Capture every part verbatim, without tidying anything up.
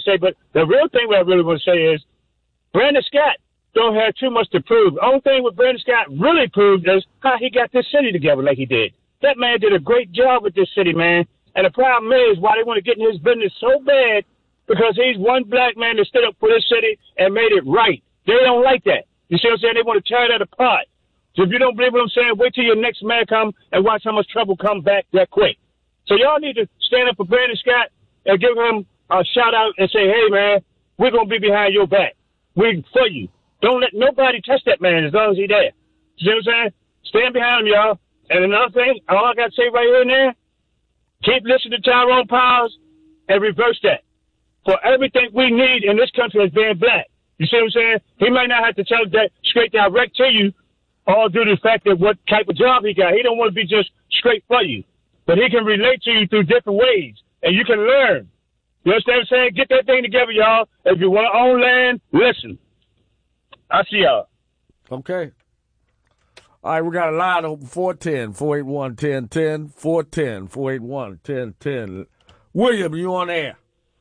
to say. But the real thing what I really want to say is Brandon Scott don't have too much to prove. The only thing what Brandon Scott really proved is how he got this city together like he did. That man did a great job with this city, man. And the problem is why they want to get in his business so bad because he's one black man that stood up for this city and made it right. They don't like that. You see what I'm saying? They want to tear that apart. So if you don't believe what I'm saying, wait till your next man come and watch how much trouble come back that quick. So y'all need to stand up for Brandon Scott and give him a shout out and say, hey, man, we're going to be behind your back. We're for you. Don't let nobody touch that man as long as he's there. You see what I'm saying? Stand behind him, y'all. And another thing, all I got to say right here and there, keep listening to Tyrone Powers and reverse that. For everything we need in this country is being black. You see what I'm saying? He might not have to tell that straight direct to you, all due to the fact that what type of job he got. He don't want to be just straight for you. But he can relate to you through different ways, and you can learn. You understand what I'm saying? Get that thing together, y'all. If you want to own land, listen. I see y'all. Okay. All right, we got a line open, four one zero, four eight one, one zero one zero, four one zero, four eight one, one zero one zero. William, you on air?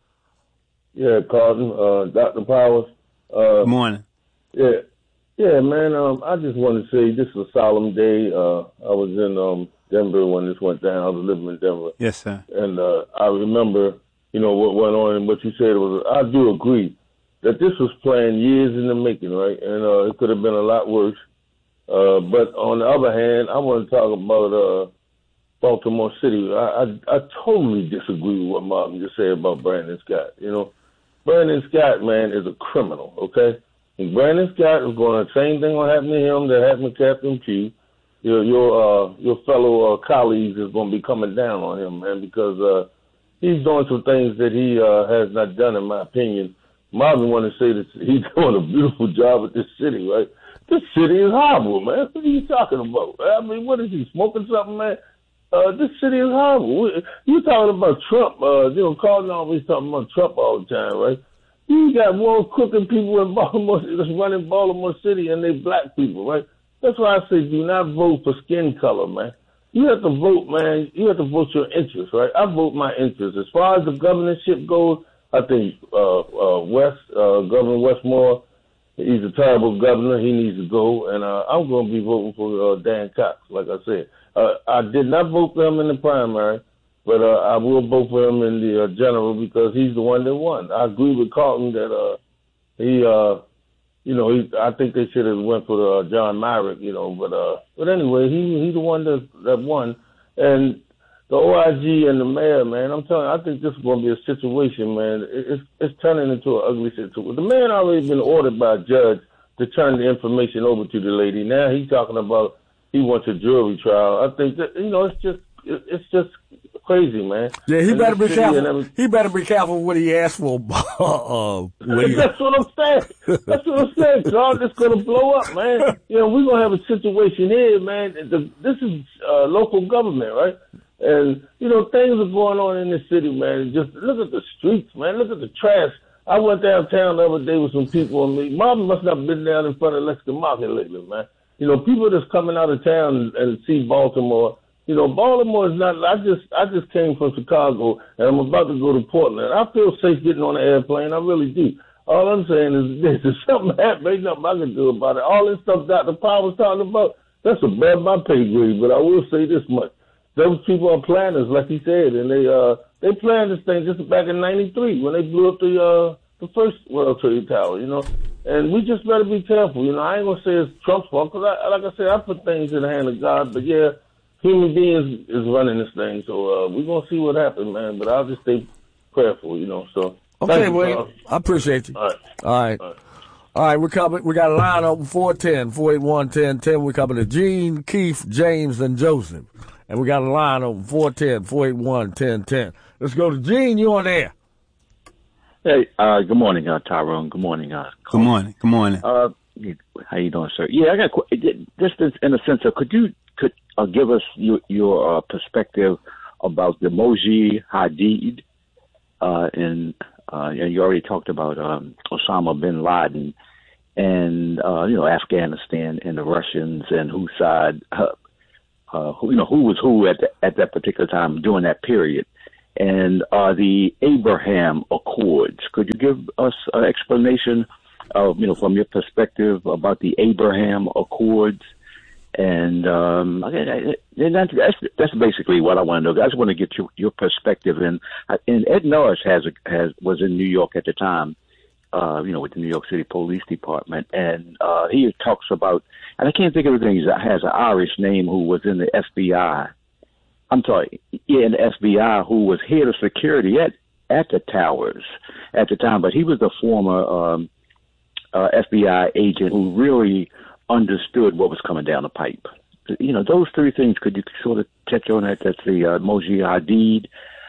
Yeah, Carlton, uh, Doctor Powers. Uh, Good morning. Yeah, yeah, man. Um, I just want to say this is a solemn day. Uh, I was in um, Denver when this went down. I was living in Denver. Yes, sir. And uh, I remember, you know, what went on and what you said was. I do agree that this was planned years in the making, right? And uh, it could have been a lot worse. Uh, but on the other hand, I want to talk about uh, Baltimore City. I, I I totally disagree with what Martin just said about Brandon Scott. You know, Brandon Scott, man, is a criminal, okay? And Brandon Scott is going to, the same thing will happen to him that happened to Captain Q. Your your uh, your fellow uh, colleagues is going to be coming down on him, man, because uh, he's doing some things that he uh, has not done, in my opinion. Marvin want to say that he's doing a beautiful job with this city, right? This city is horrible, man. What are you talking about? I mean, what is he, smoking something, man? Uh, this city is horrible. You talking about Trump, uh, you know, Carlton always talking about Trump all the time, right? You got more crooked people in Baltimore that's running Baltimore City and they black people, right? That's why I say do not vote for skin color, man. You have to vote, man. You have to vote your interests, right? I vote my interests. As far as the governorship goes, I think uh, uh, West, uh, Governor Westmore, he's a terrible governor. He needs to go. And uh, I'm going to be voting for uh, Dan Cox, like I said. Uh, I did not vote for him in the primary, but uh, I will vote for him in the uh, general because he's the one that won. I agree with Carlton that uh, he, uh, you know, he, I think they should have went for uh, John Myrick, you know. But uh, but anyway, he he's the one that, that won. And the O I G and the mayor, man, I'm telling you, I think this is going to be a situation, man. It's it's turning into an ugly situation. The man already been ordered by a judge to turn the information over to the lady. Now he's talking about he wants a jury trial. I think that, you know, it's just it's just crazy, man. Yeah, he and better be careful. He better be careful what he asks for. uh, That's what I'm saying. That's what I'm saying, Carl. It's going to blow up, man. You know, we're going to have a situation here, man. The, this is uh, local government, right? And, you know, things are going on in this city, man. Just look at the streets, man. Look at the trash. I went downtown the other day with some people and me. Marvin must not have been down in front of Lexington Market lately, man. You know, people that's coming out of town and, and see Baltimore. You know, Baltimore is not. I just, I just came from Chicago and I'm about to go to Portland. I feel safe getting on the airplane. I really do. All I'm saying is this: if something happens, ain't nothing I can do about it. All this stuff Doctor Powell was talking about, that's above my pay grade. But I will say this much: those people are planners, like he said, and they, uh, they planned this thing just back in ninety-three when they blew up the, uh, the first World Trade Tower. You know, and we just better be careful. You know, I ain't gonna say it's Trump's fault because, I, like I said, I put things in the hand of God. But yeah. Human beings is running this thing, so uh, we're going to see what happens, man. But I'll just stay prayerful, you know. So okay, well, I appreciate you. All right. All right. All right. All right, we're coming. We got a line open, four one zero, four eight one, one zero one zero. We're coming to Gene, Keith, James, and Joseph. And we got a line open, four one zero, four eight one, one zero one zero. Let's go to Gene. You on there. Hey, uh, good morning, uh, Tyrone. Good morning. Uh, good morning. Good morning. Uh, how you doing, sir? Yeah, I got just in a sense of, could you could uh, give us your, your uh, perspective about the Mojib Hadid, uh, and uh, and you already talked about um, Osama bin Laden, and uh, you know, Afghanistan and the Russians and whose side, uh, uh, who, you know, who was who at the, at that particular time during that period, and uh, the Abraham Accords. Could you give us an explanation of, you know, from your perspective about the Abraham Accords? And um, and that's, that's that's basically what I want to know. I just want to get your, your perspective. And and Ed Norris has a, has was in New York at the time, uh, you know, with the New York City Police Department, and uh, he talks about, and I can't think of everything. He has an Irish name who was in the F B I. I'm sorry, yeah, in the F B I, who was head of security at at the towers at the time, but he was the former um, uh, F B I agent who really understood what was coming down the pipe. You know, those three things, could you sort of touch on that? That's the uh, Moshe Hadid,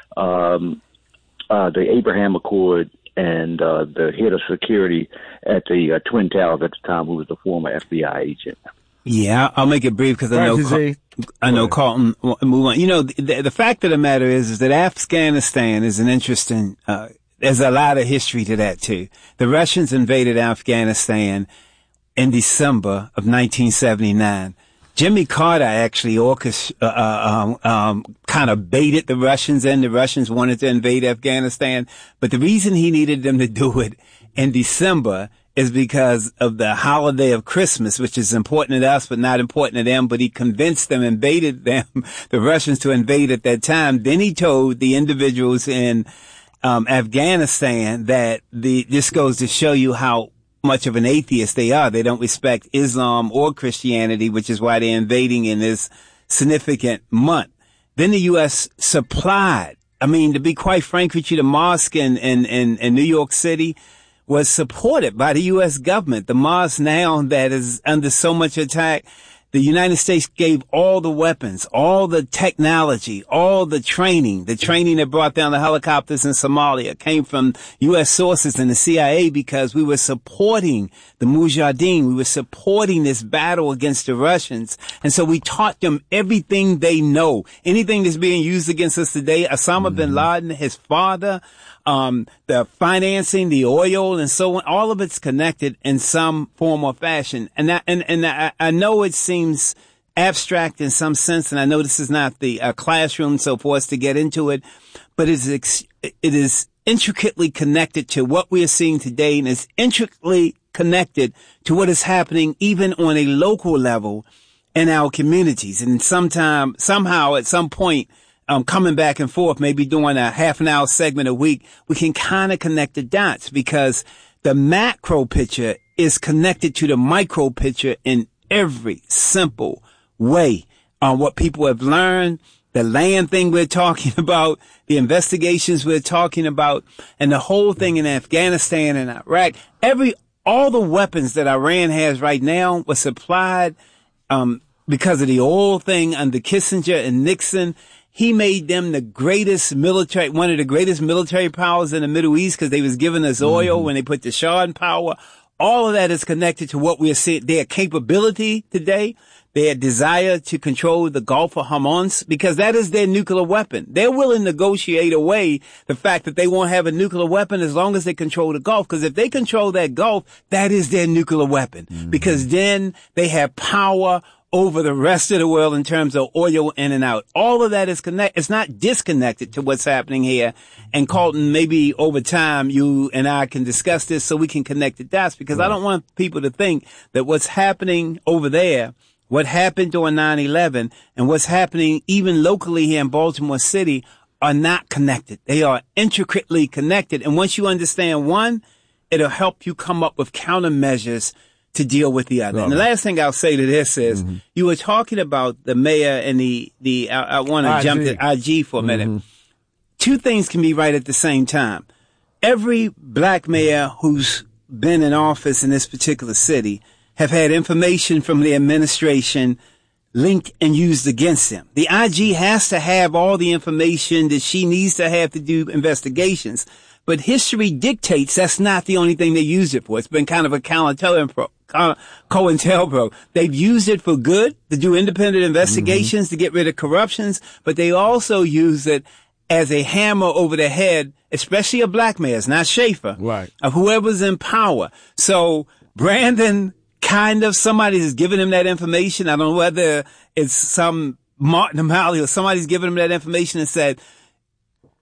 um, uh, the Abraham Accord, and uh, the head of security at the uh, Twin Towers at the time, who was the former F B I agent. Yeah, I'll make it brief because I know Car- I know Carlton will move on. You know, the, the fact of the matter is, is that Afghanistan is an interesting, uh, there's a lot of history to that too. The Russians invaded Afghanistan in December of nineteen seventy-nine. Jimmy Carter actually orchest- uh, um, um, kind of baited the Russians in. The Russians wanted to invade Afghanistan, but the reason he needed them to do it in December is because of the holiday of Christmas, which is important to us, but not important to them. But he convinced them, invaded them, the Russians, to invade at that time. Then he told the individuals in um, Afghanistan that the this goes to show you how much of an atheist they are. They don't respect Islam or Christianity, which is why they're invading in this significant month. Then the U S supplied, I mean, to be quite frank with you, the mosque in, in, in, in New York City was supported by the U S government. The mosque now that is under so much attack, the United States gave all the weapons, all the technology, all the training. The training that brought down the helicopters in Somalia came from U S sources and the C I A, because we were supporting the Mujahideen. We were supporting this battle against the Russians. And so we taught them everything they know. Anything that's being used against us today, Osama mm-hmm. bin Laden, his father, Um, the financing, the oil, and so on, all of it's connected in some form or fashion. And that, and, and I, I know it seems abstract in some sense, and I know this is not the uh, classroom, so for us to get into it, but it's, ex- it is intricately connected to what we are seeing today, and it's intricately connected to what is happening even on a local level in our communities. And sometime, somehow, at some point, Um, coming back and forth, maybe doing a half an hour segment a week, we can kind of connect the dots, because the macro picture is connected to the micro picture in every simple way. On uh, what people have learned, the land thing we're talking about, the investigations we're talking about, and the whole thing in Afghanistan and Iraq. Every, all the weapons that Iran has right now were supplied, um, because of the oil thing under Kissinger and Nixon. He made them the greatest military, one of the greatest military powers in the Middle East, because they was giving us oil mm-hmm. when they put the Shah in power. All of that is connected to what we're seeing, their capability today, their desire to control the Gulf of Hormuz, because that is their nuclear weapon. They're willing to negotiate away the fact that they won't have a nuclear weapon as long as they control the Gulf, because if they control that Gulf, that is their nuclear weapon, mm-hmm. because then they have power over the rest of the world in terms of oil in and out. All of that is connected. It's not disconnected to what's happening here. And Carlton, maybe over time you and I can discuss this so we can connect the dots, because right. I don't want people to think that what's happening over there, what happened during nine eleven, and what's happening even locally here in Baltimore City are not connected. They are intricately connected. And once you understand one, it'll help you come up with countermeasures to deal with the other. Right. And the last thing I'll say to this is, mm-hmm. you were talking about the mayor and the, the, I, I want to jump to I G for a minute. Mm-hmm. Two things can be right at the same time. Every black mayor who's been in office in this particular city have had information from the administration linked and used against them. The I G has to have all the information that she needs to have to do investigations. But history dictates that's not the only thing they use it for. It's been kind of a COINTELPRO. COINTELPRO. They've used it for good, to do independent investigations, mm-hmm. to get rid of corruptions, but they also use it as a hammer over the head, especially of black mayors, not Schaefer, right. of whoever's in power. So Brandon, kind of, somebody's giving him that information. I don't know whether it's some Martin O'Malley or somebody's giving him that information and said,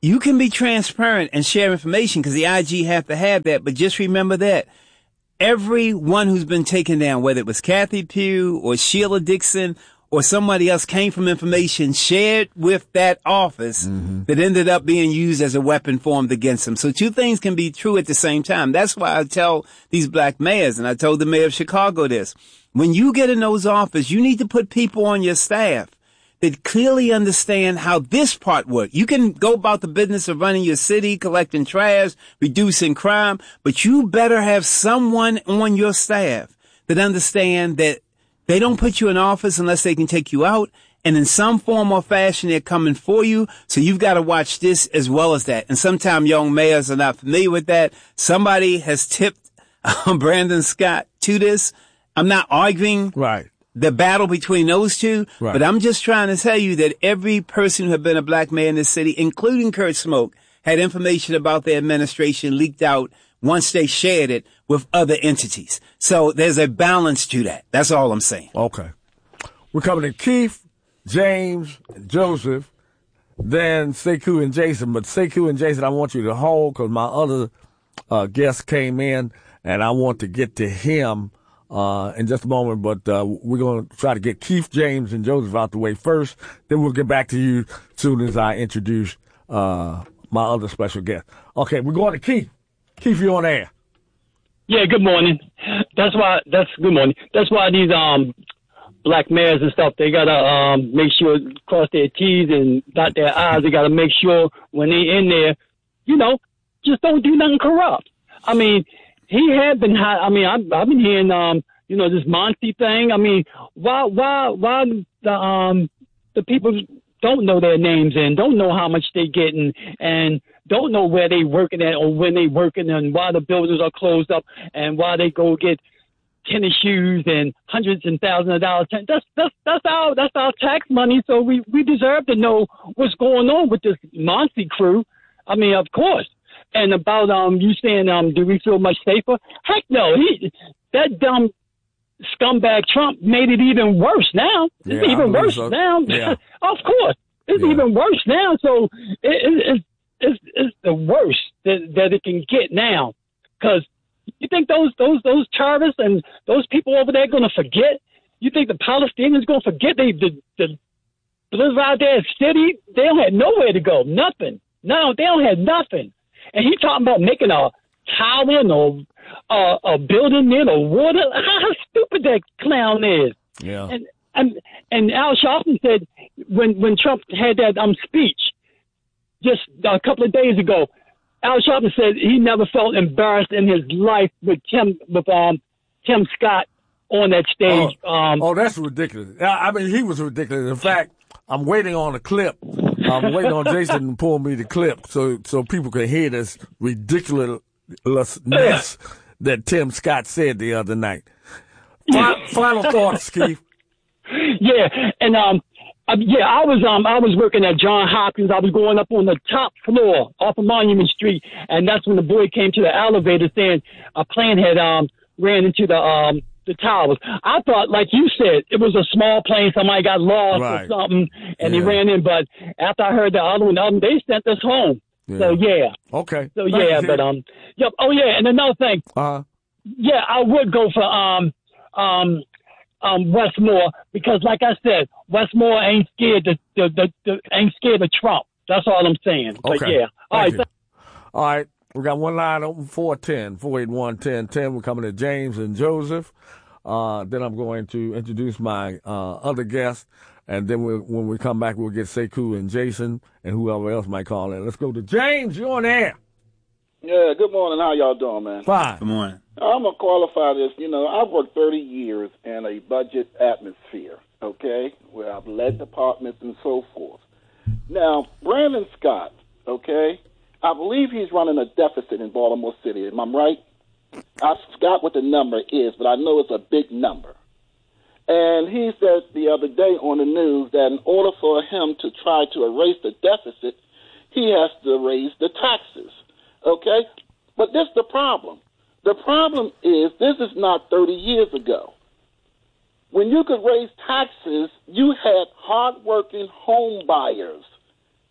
you can be transparent and share information because the I G have to have that. But just remember that everyone who's been taken down, whether it was Kathy Pugh or Sheila Dixon or somebody else, came from information shared with that office mm-hmm. that ended up being used as a weapon formed against them. So two things can be true at the same time. That's why I tell these black mayors, and I told the mayor of Chicago this, when you get in those offices, you need to put people on your staff that clearly understand how this part works. You can go about the business of running your city, collecting trash, reducing crime, but you better have someone on your staff that understand that they don't put you in office unless they can take you out. And in some form or fashion, they're coming for you. So you've got to watch this as well as that. And sometimes young mayors are not familiar with that. Somebody has tipped um, Brandon Scott to this. I'm not arguing right. the battle between those two, right. but I'm just trying to tell you that every person who had been a black mayor in this city, including Kurt Smoke, had information about their administration leaked out once they shared it with other entities. So there's a balance to that. That's all I'm saying. Okay. We're coming to Keith, James, and Joseph, then Sekou and Jason. But Sekou and Jason, I want you to hold because my other uh, guest came in, and I want to get to him uh, in just a moment. But uh, we're going to try to get Keith, James, and Joseph out the way first. Then we'll get back to you as soon as I introduce uh, my other special guest. Okay, we're going to Keith. Keith, you on air. Yeah, good morning. That's why, that's good morning. That's why these, um, black mayors and stuff, they gotta, um, make sure, cross their T's and dot their I's. They gotta make sure when they in there, you know, just don't do nothing corrupt. I mean, he had been, I mean, I've, I've been hearing, um, you know, this Monty thing. I mean, why, why, why the, um, the people don't know their names and don't know how much they getting and don't know where they working at or when they working and why the buildings are closed up and why they go get tennis shoes and hundreds and thousands of dollars. That's that's that's our that's our tax money. So we, we deserve to know what's going on with this Monty crew. I mean, of course. And about um you saying um do we feel much safer? Heck no. He that dumb scumbag Trump made it even worse now. Yeah, it's even worse so. now. Yeah. Of course. It's yeah. even worse now. So it, it, it's It's, it's the worst that, that it can get now, because you think those those those terrorists and those people over there are going to forget? You think the Palestinians going to forget? They the the live out there city, they don't have nowhere to go, nothing. No, they don't have nothing. And he talking about making a tower or uh, a building near the water. How stupid that clown is! Yeah. And and and Al Sharpton said when when Trump had that um speech. Just a couple of days ago, Al Sharpton said he never felt embarrassed in his life with Tim with um Tim Scott on that stage. Oh, um, oh that's ridiculous. I mean, he was ridiculous. In fact, I'm waiting on a clip. I'm waiting on Jason to pull me the clip so so people can hear this ridiculousness that Tim Scott said the other night. Final, final thoughts, Keith. Yeah, and um. Uh, yeah, I was um I was working at Johns Hopkins. I was going up on the top floor off of Monument Street, and that's when the boy came to the elevator saying a plane had um ran into the um the towers. I thought, like you said, it was a small plane. Somebody got lost right. or something, and yeah. they ran in. But after I heard the other one, um, they sent us home. Yeah. So yeah. Okay. So Thank yeah, you. but um, yep. Oh yeah, and another thing. Uh-huh. Yeah, I would go for um um. Um, Westmore, because like I said, Westmore ain't scared to, to, to, to ain't scared of Trump. That's all I'm saying. Okay. But yeah. All Thank right. you. All right. We got one line open, four one zero, four eight one, one zero one zero. We're coming to James and Joseph. Uh, then I'm going to introduce my uh, other guest. And then we'll, when we come back, we'll get Sekou and Jason and whoever else might call in. Let's go to James. You're on air. Yeah, good morning. How y'all doing, man? Fine. Good morning. I'm going to qualify this. You know, I've worked thirty years in a budget atmosphere, okay, where I've led departments and so forth. Now, Brandon Scott, okay, I believe he's running a deficit in Baltimore City. Am I right? I forgot what the number is, but I know it's a big number. And he said the other day on the news that in order for him to try to erase the deficit, he has to raise the taxes. Okay? But this is the problem. The problem is this is not thirty years ago. When you could raise taxes, you had hardworking home buyers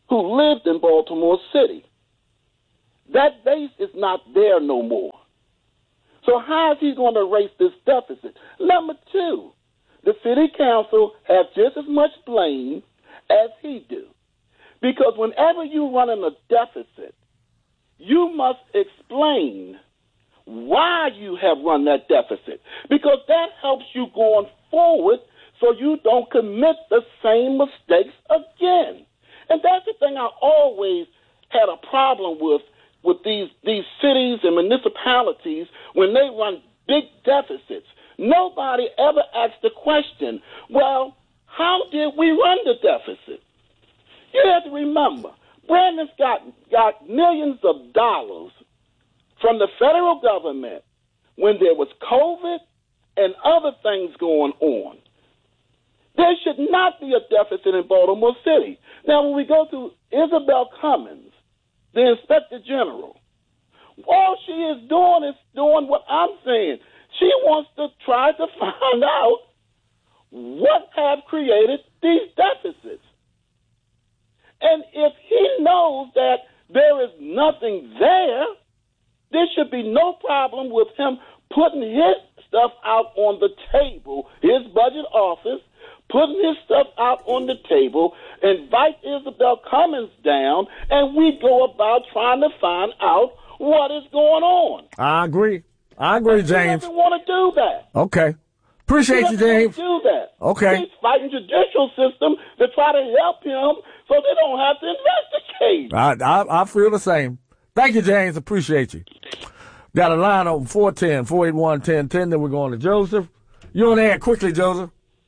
who lived in Baltimore City. That base is not there no more. So how is he going to erase this deficit? Number two, the city council has just as much blame as he do. Because whenever you run in a deficit, you must explain why you have run that deficit. Because that helps you going forward so you don't commit the same mistakes again. And that's the thing I always had a problem with with these, these cities and municipalities when they run big deficits. Nobody ever asked the question, well, how did we run the deficit? You have to remember, Brandon Scott got millions of dollars from the federal government when there was COVID and other things going on. There should not be a deficit in Baltimore City. Now, when we go to Isabel Cummings, the Inspector General, all she is doing is doing what I'm saying. She wants to try to find out what have created these deficits. And if he knows that there is nothing there, there should be no problem with him putting his stuff out on the table, his budget office, putting his stuff out on the table, invite Isabel Cummings down, and we go about trying to find out what is going on. I agree. I agree, James. He doesn't want to do that. Okay. Appreciate you, James. Do that. Okay. He's fighting judicial system to try to help him so they don't have to investigate. I, I, I feel the same. Thank you, James. Appreciate you. Got a line open, four one zero, four eight one, one zero one zero. Then we're going to Joseph. You on air quickly, Joseph.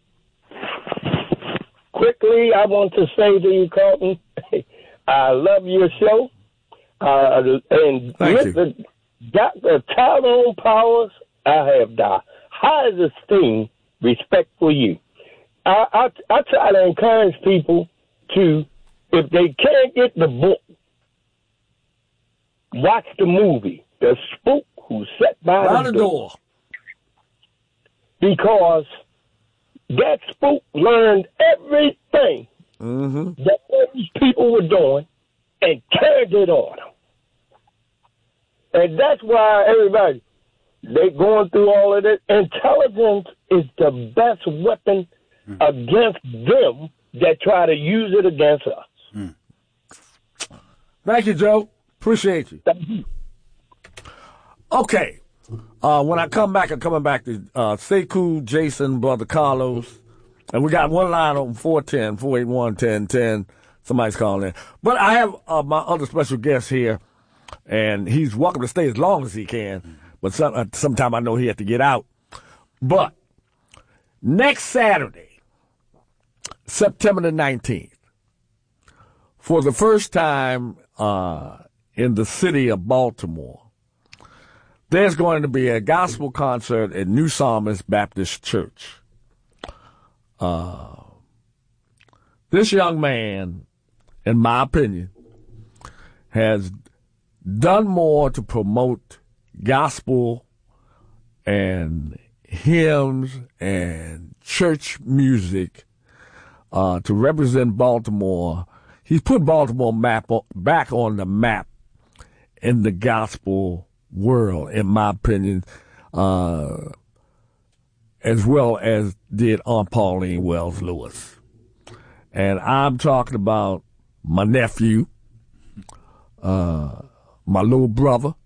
Quickly, I want to say to you, Carlton, I love your show. Uh, and Thank Mister you. Doctor Tyrone Powers, I have the highest esteem, respect for you. I, I, I try to encourage people to, if they can't get the book, watch the movie, The Spook Who Sat by, by the, the door. door. Because that spook learned everything mm-hmm. that those people were doing and carried it on them. And that's why everybody, they going through all of this. Intelligence is the best weapon mm. against them that try to use it against us. Mm. Thank you, Joe. Appreciate you. Thank you. Okay. Uh, when I come back, I'm coming back to uh, Sekou, Jason, Brother Carlos. And we got one line open, four one zero, four eight one, one zero one zero. Somebody's calling in. But I have uh, my other special guest here, and he's welcome to stay as long as he can. But some, uh, sometime I know he has to get out. But next Saturday, September the nineteenth, for the first time uh, in the city of Baltimore, there's going to be a gospel concert at New Psalmist Baptist Church. Uh, this young man, in my opinion, has done more to promote gospel and hymns and church music uh, to represent Baltimore. He's put Baltimore map back on the map in the gospel world, in my opinion, uh, as well as did Aunt Pauline Wells Lewis. And I'm talking about my nephew, uh, my little brother.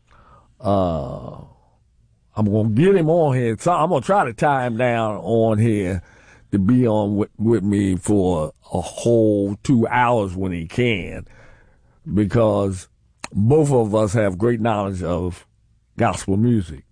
Uh, I'm going to get him on here. So I'm going to try to tie him down on here to be on with, with me for a whole two hours when he can, because both of us have great knowledge of gospel music.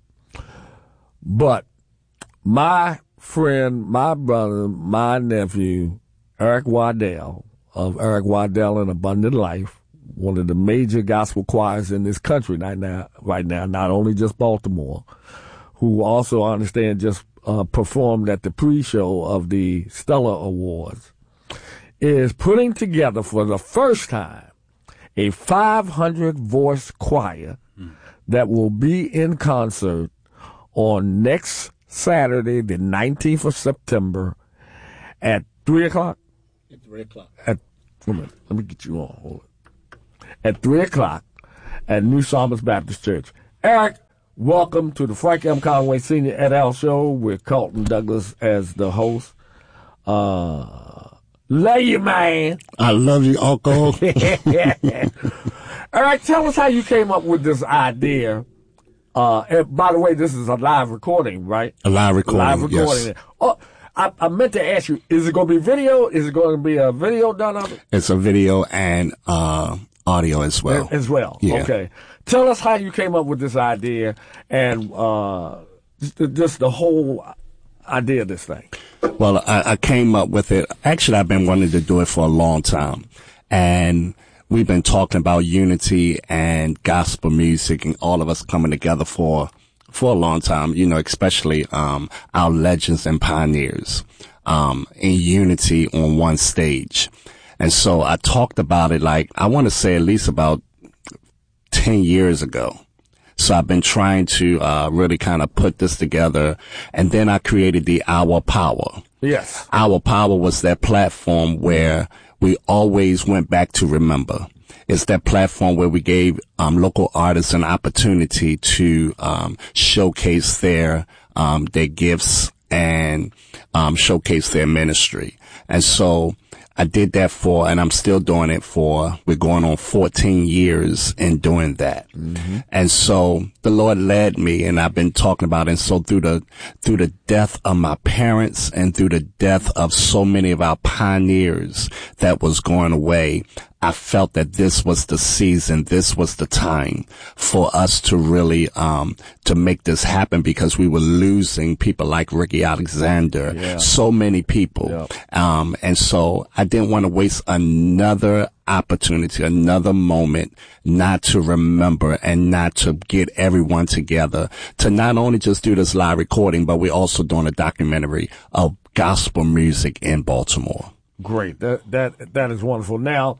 But my friend, my brother, my nephew, Eric Waddell of Eric Waddell and Abundant Life, one of the major gospel choirs in this country right now, right now, not only just Baltimore, who also, I understand, just uh, performed at the pre-show of the Stellar Awards, is putting together for the first time a five hundred voice choir mm. that will be in concert on next Saturday, the nineteenth of September, at three o'clock. At three o'clock. At Wait a minute. Let me get you on. Hold it. At three o'clock at New Psalmist Baptist Church. Eric, welcome to the Frank M. Conway Senior et al. Show with Carlton Douglas as the host. Uh, love you, man. I love you, Uncle. Eric, tell us how you came up with this idea. Uh, and by the way, this is a live recording, right? A live recording, live recording. yes. Oh, I, I meant to ask you, is it going to be video? Is it going to be a video done of it? It's a video and uh, audio as well. As well, yeah. Okay. Tell us how you came up with this idea and uh, just, just the whole idea of this thing. Well, I, I came up with it. Actually, I've been wanting to do it for a long time. And we've been talking about unity and gospel music and all of us coming together for for a long time, you know, especially um our legends and pioneers um in unity on one stage. And so I talked about it like, I want to say at least about ten years ago. So I've been trying to uh really kind of put this together, and then I created the Our Power. Yes. Our Power was that platform where we always went back to remember. It's that platform where we gave um local artists an opportunity to um showcase their um their gifts and um showcase their ministry. And so I did that for, and I'm still doing it for, we're going on fourteen years in doing that. Mm-hmm. And so the Lord led me, and I've been talking about it. And so through the, through the death of my parents and through the death of so many of our pioneers that was going away, I felt that this was the season, this was the time for us to really, um, to make this happen, because we were losing people like Ricky Alexander, yeah. so many people. Yep. Um, and so I didn't want to waste another opportunity, another moment not to remember and not to get everyone together to not only just do this live recording, but we're also doing a documentary of gospel music in Baltimore. Great. That, that, that is wonderful. Now,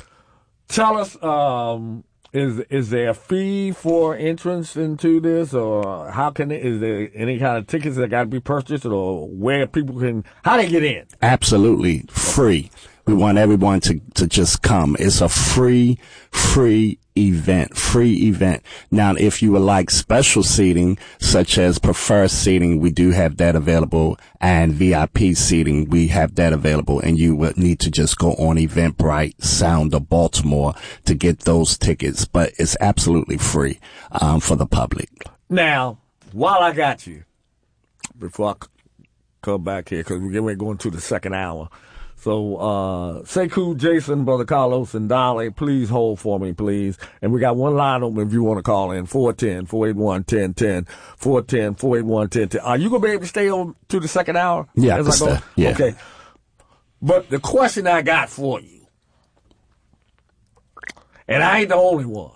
tell us, um, is is there a fee for entrance into this, or how can it, is there any kind of tickets that got to be purchased, or where people can, how they get in? Absolutely free. We want everyone to, to just come. It's a free, free event, free event. Now, if you would like special seating, such as preferred seating, we do have that available, and V I P seating, we have that available, and you would need to just go on Eventbrite, Sound of Baltimore to get those tickets, but it's absolutely free, um, for the public. Now, while I got you, before I c- come back here, because we're going to the second hour, so, uh, Sekou, Jason, Brother Carlos, and Dolly, please hold for me, please. And we got one line open if you want to call in, four one zero, four eight one, one zero one zero, four one zero, four eight one, one zero one zero. Are you going to be able to stay on to the second hour? Yeah, as I go? Stay. Yeah. Okay. But the question I got for you, and I ain't the only one.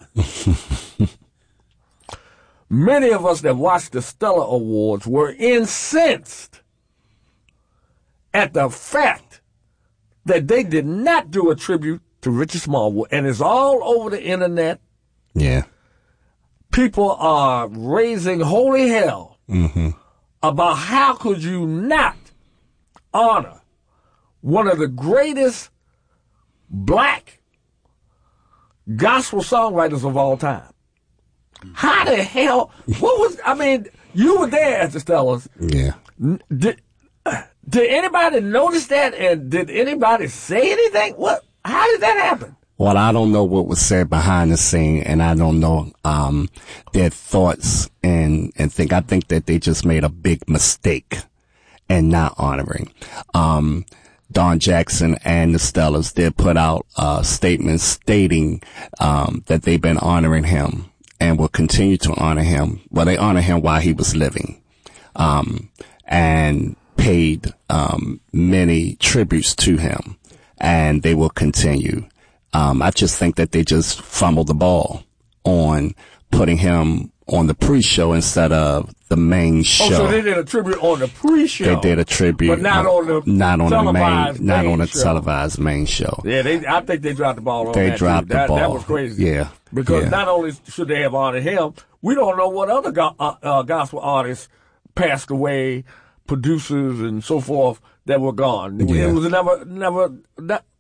Many of us that watched the Stellar Awards were incensed at the fact that they did not do a tribute to Richie Smallwood, and it's all over the internet. Yeah. People are raising holy hell mm-hmm. about how could you not honor one of the greatest black gospel songwriters of all time. How the hell, what was, I mean, you were there at the Stellars. Yeah. Did, Did anybody notice that, and did anybody say anything? What? How did that happen? Well, I don't know what was said behind the scene, and I don't know um their thoughts and and think. I think that they just made a big mistake in not honoring. Um, Don Jackson and the Stellars did put out uh statements stating um that they've been honoring him and will continue to honor him. Well, they honor him while he was living, um, and paid um many tributes to him, and they will continue. Um, I just think that they just fumbled the ball on putting him on the pre-show instead of the main show. Oh, so they did a tribute on the pre-show. They did a tribute, but not on the not on the main, not main on the show. televised main show. Yeah, they. I think they dropped the ball on they that. They dropped too. the that, ball. That was crazy. Yeah, because yeah. not only should they have honored him, we don't know what other go- uh, uh, gospel artists passed away, producers and so forth that were gone. Yeah. It was never, never, not,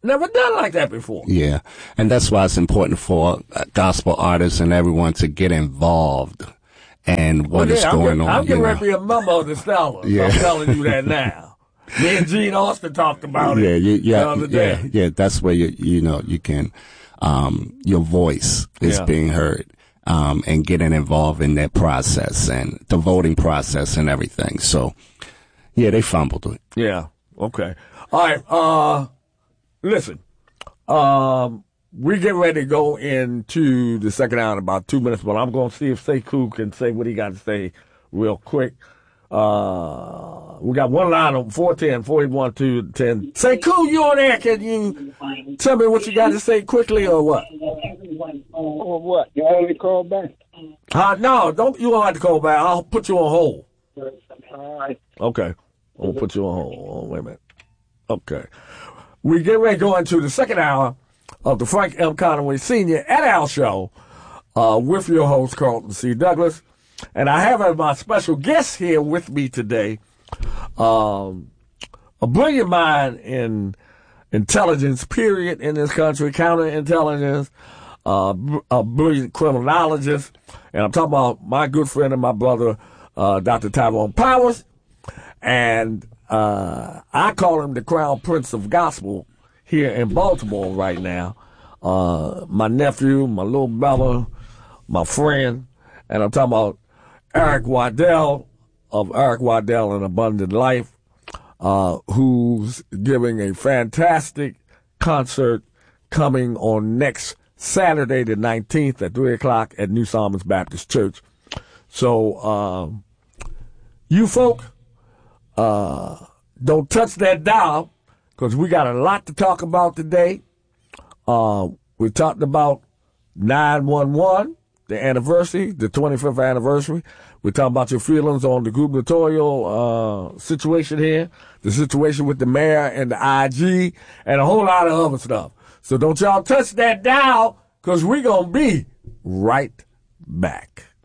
never done like that before. Yeah, and that's why it's important for uh, gospel artists and everyone to get involved and what well, yeah, is going I'm, on. I'm getting ready to be a member of the Stellars. Yeah. I'm telling you that now. Me and Gene Austin talked about yeah, it you, yeah, the other day. Yeah, yeah, that's where you you know you can um, your voice is yeah. being heard. Um, and getting involved in that process and the voting process and everything. So, yeah, they fumbled it. Yeah. Okay. All right. Uh, listen, um, we get ready to go into the second hour in about two minutes, but I'm going to see if Sekou can say what he got to say real quick. Uh, we got one line on four ten, four eight one, two ten. Sekou, you on there? Can you tell me what you got to say quickly or what? Or what? You want me to call back? Uh, no, don't. You don't have to call back. I'll put you on hold. All right. Okay. I'll put you on hold. Oh, wait a minute. Okay. We get ready to go into the second hour of the Frank M. Conaway Senior et al. Show uh, with your host, Carlton C. Douglas. And I have my special guest here with me today, um, a brilliant mind in intelligence, period, in this country, counterintelligence, uh, a brilliant criminologist. And I'm talking about my good friend and my brother, uh, Doctor Tyrone Powers. And uh, I call him the Crown Prince of Gospel here in Baltimore right now. Uh, my nephew, my little brother, my friend. And I'm talking about Eric Waddell of Eric Waddell and Abundant Life, uh, who's giving a fantastic concert coming on next Saturday the nineteenth at three o'clock at New Psalmons Baptist Church. So, um, you folk, uh, don't touch that dial because we got a lot to talk about today. Uh, we talked about nine one one. The anniversary, the twenty-fifth anniversary. We're talking about your feelings on the gubernatorial uh, situation here, the situation with the mayor and the I G, and a whole lot of other stuff. So don't y'all touch that dial, because we're going to be right back.